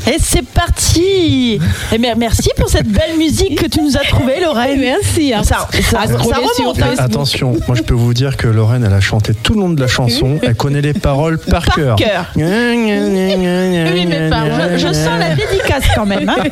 Et c'est parti. Et merci pour cette belle musique que tu nous as trouvée, Lorraine. Merci. Ça remonte. Attention, moi je peux vous dire que Lorraine, elle a chanté tout le long de la chanson. Elle connaît les paroles par cœur. Oui, mais je sens la dédicace quand même. Hein.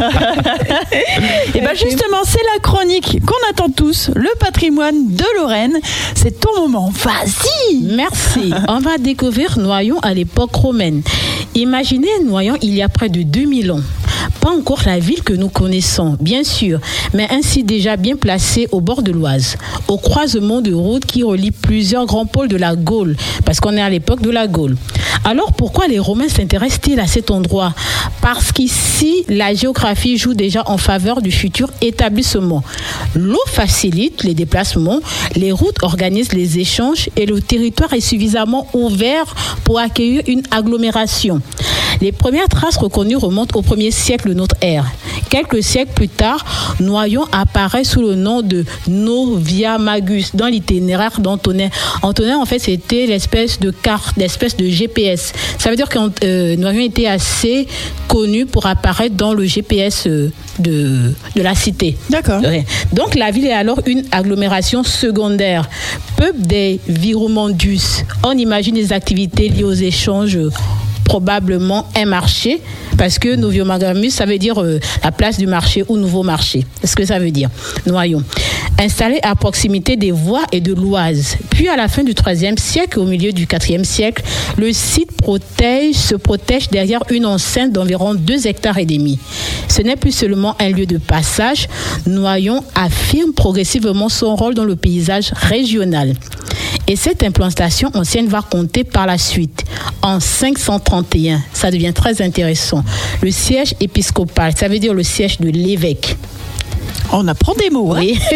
Et bien justement, c'est la chronique qu'on attend tous, le patrimoine de Lorraine. C'est ton moment. Vas-y. Merci. On va découvrir Noyon à l'époque romaine. Imaginez Noyon il y a près de 2000 ans. Pas encore la ville que nous connaissons, bien sûr, mais ainsi déjà bien placée au bord de l'Oise, au croisement de routes qui relient plusieurs grands pôles de la Gaule, parce qu'on est à l'époque de la Gaule. Alors pourquoi les Romains s'intéressent-ils à cet endroit ? Parce qu'ici, la géographie joue déjà en faveur du futur établissement. L'eau facilite les déplacements, les routes organisent les échanges et le territoire est suffisamment ouvert pour accueillir une agglomération. Les premières traces reconnues remontent au 1er siècle de notre ère. Quelques siècles plus tard, Noyon apparaît sous le nom de Novia Magus dans l'itinéraire d'Antonin. Antonin, en fait, c'était l'espèce de carte, l'espèce de GPS. Ça veut dire que Noyon était assez connu pour apparaître dans le GPS de la cité. D'accord. Donc, la ville est alors une agglomération secondaire. Peuple des Viromandus. On imagine des activités liées aux échanges, probablement un marché, parce que Noviomagus, ça veut dire la place du marché ou nouveau marché. C'est ce que ça veut dire, Noyon. Installé à proximité des voies et de l'Oise. Puis à la fin du IIIe siècle, au milieu du IVe siècle, le site se protège derrière une enceinte d'environ 2,5 hectares. Ce n'est plus seulement un lieu de passage. Noyon affirme progressivement son rôle dans le paysage régional. Et cette implantation ancienne va compter par la suite, en 531, ça devient très intéressant, le siège épiscopal, ça veut dire le siège de l'évêque. On apprend des mots, hein? Oui.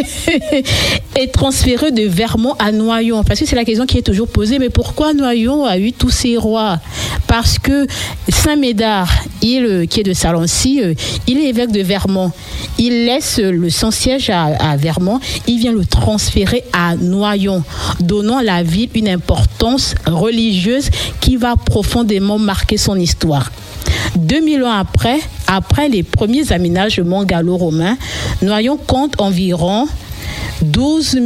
Et transféré de Vermont à Noyon. Parce que c'est la question qui est toujours posée. Mais pourquoi Noyon a eu tous ces rois? Parce que Saint-Médard, qui est de Salancy, il est évêque de Vermont. Il laisse son siège à Vermont. Il vient le transférer à Noyon, donnant à la ville une importance religieuse qui va profondément marquer son histoire. 2000 ans après les premiers aménagements gallo-romains, Noyon compte environ 12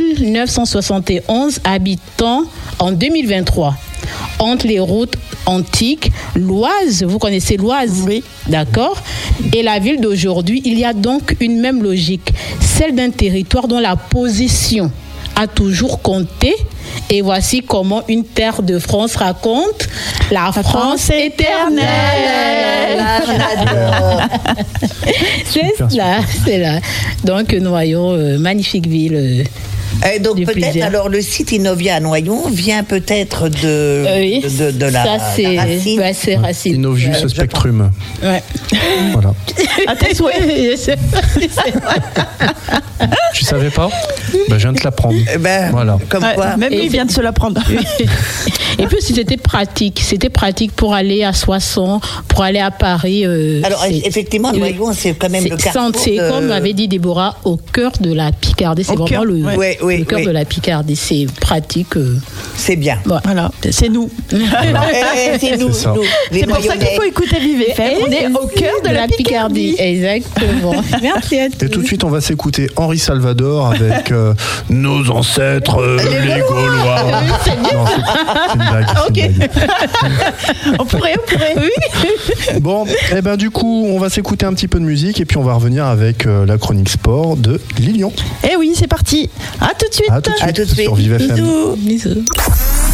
971 habitants en 2023. Entre les routes antiques, l'Oise, vous connaissez l'Oise? Oui. D'accord? Et la ville d'aujourd'hui, il y a donc une même logique, celle d'un territoire dont la position a toujours compté. Et voici comment une terre de France raconte la France éternelle. C'est là. Donc Noyon, magnifique ville. Donc peut-être alors le site Innovia à Noyon vient peut-être de la racine. Ouais, c'est racine. Innovius spectrum. Ouais. Voilà. À tes souhaits. Tu savais pas? Je viens de te l'apprendre. Voilà. Comme quoi. Même lui vient de se l'apprendre. Et puis c'était pratique pour aller à Soissons, pour aller à Paris. Alors effectivement, Noyon, c'est quand même le carrefour. C'est comme m'avait dit Déborah, au cœur de la Picardie. C'est vraiment le cœur de la Picardie. C'est pratique. C'est bien. Voilà, c'est nous. C'est nous. C'est pour ça qu'il faut écouter Vive FM. On est au cœur de la Picardie. Exactement. Merci à tous. Et tout de suite, on va s'écouter Henri Salvador avec nos ancêtres, les Gaulois. Non, c'est une blague. Ok. On pourrait. Oui. Bon, et ben du coup, on va s'écouter un petit peu de musique et puis on va revenir avec la chronique sport de Lilian. Eh oui, c'est parti. À tout de suite. À tout de suite. Sur Vive FM. Bisous.